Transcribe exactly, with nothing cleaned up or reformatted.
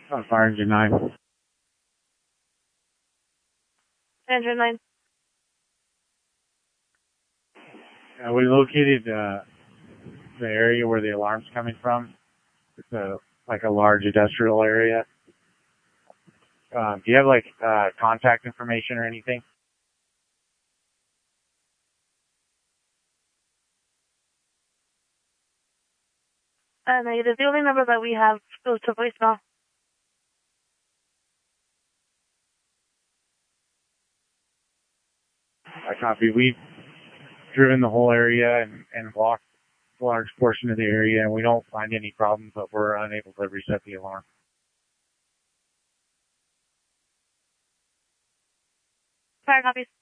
On fire engine nine. Engine nine. Uh, we located uh, the area where the alarm's coming from. It's a like a large industrial area. Um, do you have like uh, contact information or anything? Uh, negative. The only number that we have goes to voicemail. I copy. We've driven the whole area and, and walked a large portion of the area, and we don't find any problems, but we're unable to reset the alarm. Fire copies.